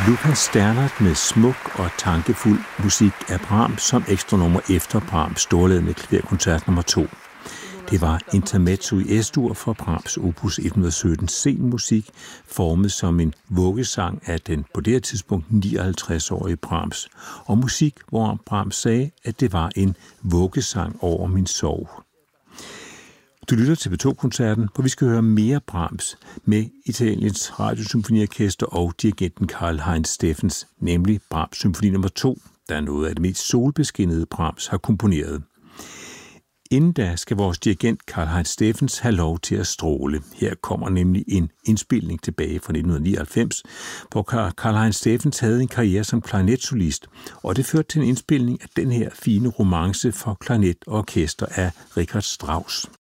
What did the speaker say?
Lukas Sternert med smuk og tankefuld musik af Brahms som ekstra nummer efter Brahms storladende klaverkoncert nummer 2. Det var intermezzo i S-dur for Brahms opus 117 scenmusik, formet som en vuggesang af den på det tidspunkt 59-årige Brahms, og musik, hvor Brahms sagde, at det var en vuggesang over min sorg. Du lytter til P2-koncerten, hvor vi skal høre mere Brahms med Italiens Radiosymfoniorkester og dirigenten Karl-Heinz Steffens, nemlig Brahms Symfoni nummer 2, der er noget af det mest solbeskinnede Brahms har komponeret. Inden da skal vores dirigent Karl-Heinz Steffens have lov til at stråle. Her kommer nemlig en indspilning tilbage fra 1999, hvor Karl-Heinz Steffens havde en karriere som klarinetsolist, og det førte til en indspilning af den her fine romance for klarinet og orkester af Richard Strauss.